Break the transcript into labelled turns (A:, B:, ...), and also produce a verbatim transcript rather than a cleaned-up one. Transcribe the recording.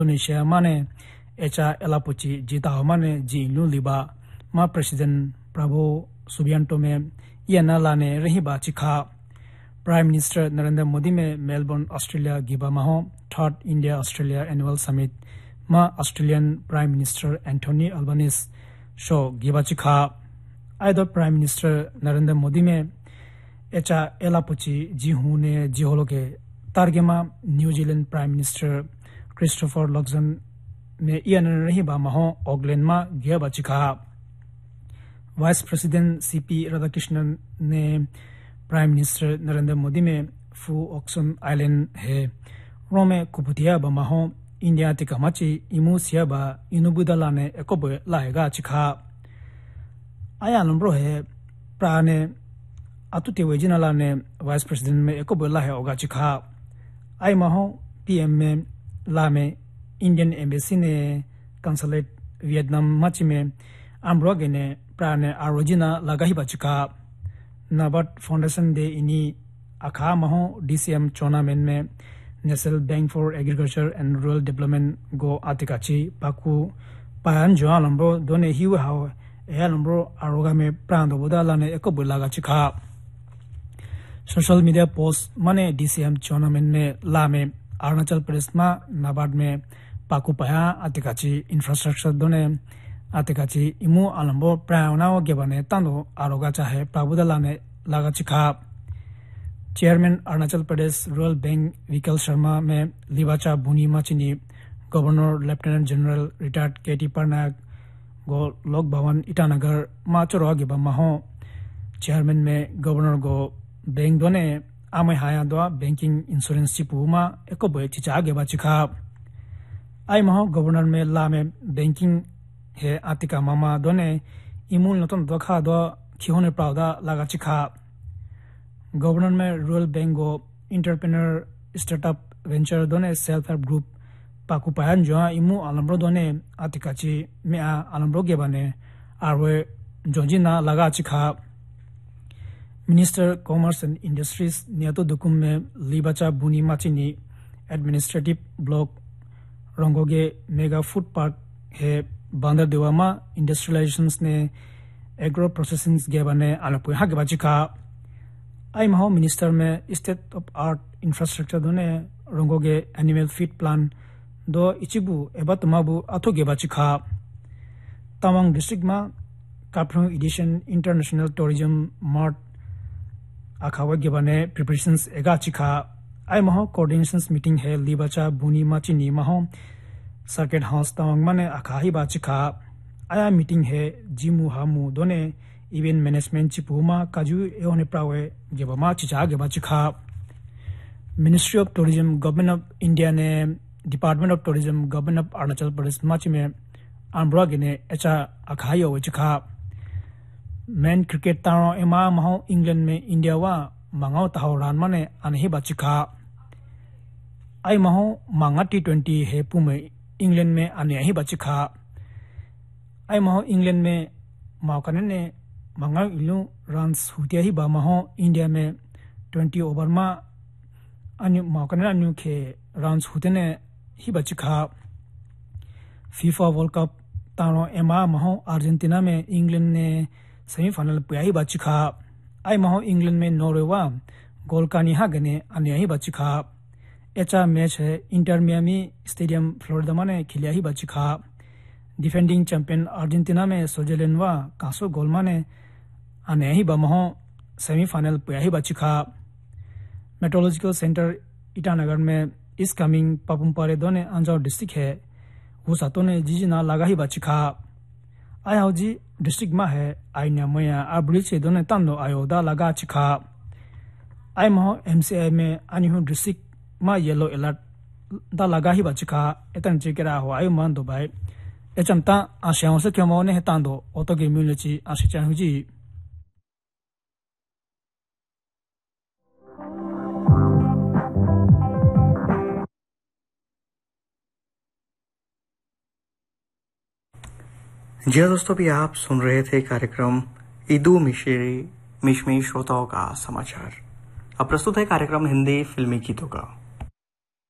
A: Indonesia mane echa elapuchi jita mane ji lu liba ma President Prabowo Subianto में yana lane rehiba chikha Prime Minister Narendra Modi में Melbourne Australia giba maho third India Australia Annual Summit ma Australian Prime Minister Anthony Albanese show giba chikha either Prime Minister Narendra Modi में echa elapuchi ji hune ji holoke targema New Zealand Prime Minister Christopher Luxon में yana rehiba maho Auckland ma giba chikha Vice President C P Radhakrishnan ने Prime Minister Narendra Modi में Fu Oxon Island है रोमे कुपुतिया बमाहो India तिकामाची emu सियाबा इनुबुदला ने एकोब लाएगा चिखा आया नंबरो है प्राने अतुते वेजिनला ने Vice President में एकोब लाए होगा चिखा आई माहो P M में ला में Indian Embassy ने Consulate Vietnam माची में आम्ब्रोगे ने प्राने आरोजिना लगाही बचिका नाबार्ड फाउंडेशन दे इनी अखा महो D C M टूर्नामेंट में national bank for agriculture and rural development गो आतिकाची पाकू पायन जो नंबर दोने हिउ हाउ ए नंबर आरोगा में प्राण दो बदला ने एको बुलागा चिखा सोशल मीडिया पोस्ट माने D C M टूर्नामेंट में ला में अरुणाचल प्रदेश में नाबार्ड में पाकू पाया आतिकाची इंफ्रास्ट्रक्चर दोने आतिकाची इमू आलम्बो प्रायनाओ गेबाने तांदो आरोगा चाहे प्राबुदला ने लागा चिखा chairman Arunachal Pradesh rural bank विकल शर्मा में लिबाचा बुनी माचिनी गवर्नर लेफ्टिनेंट जनरल रिटायर्ड केटी परनायक गो लोक भवन ईटानगर माचोरो गेबा माहो चेयरमैन में गवर्नर गो बैंक दोने आमे हाया दो बैंकिंग इंश्योरेंस चिपुमा एको बे चिचा गेबा चिखा आई माहो गवर्नर में ला में बैंकिंग है आतिका मामा दोने इमूल नतन दोखा दो खिहोने प्राउदा लागा चिखा गवर्नर में रूरल बैंक गो इंटरप्रेन्योर स्टार्टअप वेंचर दोने सेल्फ हेल्प ग्रुप पाकू पायन जो इमू आलम्ब्रो दोने आतिकाची में आलम्ब्रो के बने आरवे जोजिना लगा चिखा मिनिस्टर कॉमर्स एंड इंडस्ट्रीज नियतो दुकुम में लिबाचा बुनी माचिनी administrative block रंगोगे mega food park है बांदर देवामा इंडस्ट्रियलाइजेशंस ने एग्रो प्रोसेसिंग के बने आलपुर हा के बाचिका आई माहो मिनिस्टर में स्टेट ऑफ आर्ट इंफ्रास्ट्रक्चर दोने रंगोगे एनिमल फीड प्लान दो इचिबु एबा तमाबु अथो के बाचिका तवांग डिस्ट्रिक्ट में काप्रो एडिशन इंटरनेशनल टूरिज्म मार्ट आखावा के बने प्रिपरेशंस एगा चिका आई माहो कोऑर्डिनेशंस मीटिंग है लिबाचा बुनी माचिनी माहो सर्किट हाउस तवांग माने आखाही बाचिका आया मीटिंग है जिमु हामु दोने इवेंट मैनेजमेंट चिपुमा काजू एहोने प्रावे गेबमा चिचा गेबा चिखा ministry of tourism government of India ने department of tourism government of Arunachal Pradesh माची में आम्ब्रा गेने एचा आखायो चिखा मेन क्रिकेट तारो एमा माहो इंग्लैंड में इंडिया वा मांगाव ताहो रान माने अनहि बाचिखा आई माहो मांगा टी ट्वेंटी है पुमे इंग्लैंड में आने ही बचिखा आई माहो इंग्लैंड में मावकने ने मंगा इलू रन्स हुतिया ही बा माहो इंडिया में ट्वेंटी ओवर मा अन्य मावकने अन्य के रन्स हुतेने ही बचिखा फीफा वर्ल्ड कप तारो एमा माहो अर्जेंटीना में इंग्लैंड ने सेमीफाइनल पुया ही बचिखा आई माहो इंग्लैंड में नॉर्वे वा गोल कानी हा गने अन्य ही बचिखा एचा मैच है इंटर मियामी स्टेडियम फ्लोरिडा में खिलिया ही बचिखा डिफेंडिंग चैंपियन अर्जेंटीना में स्विट्जरलैंड वा कासो गोलमा ने आने ही बमहो सेमीफाइनल पुया ही बचिखा मेट्रोलॉजिकल सेंटर ईटानगर में इस कमिंग पापुमपारे दोने अंजाव डिस्ट्रिक्ट है वो सातों ने जिजिना लगा ही बचिखा आया जी डिस्ट्रिक्ट में है आईना मया आब्रिज से दोने तंदो आयोदा लगा चिखा आई महो एमसीआई में अनिहु डिस्ट्रिक्ट मा येलो अलर्ट दा लगा ही बचिका एतन चिकेरा हो आयु मान दो भाई एचमता आशियाओं से क्यों मोने हेतां दो ऑटो गेम मिलची आशिचा हुजी
B: जी हाँ दोस्तों, भी आप सुन रहे थे कार्यक्रम ईदू मिशरी मिशमी श्रोताओं का समाचार। अब प्रस्तुत है कार्यक्रम हिंदी फिल्मी गीतों का।